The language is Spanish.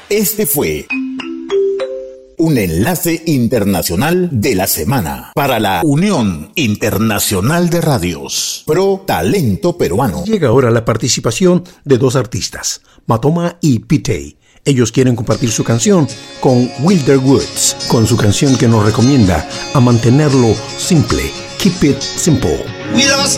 Este fue un enlace internacional de la semana para la Unión Internacional de Radios Pro Talento Peruano. Llega ahora la participación de dos artistas, Matoma y Pitei. Ellos quieren compartir su canción con Wilder Woods, con su canción que nos recomienda a mantenerlo simple. Keep it simple. We lost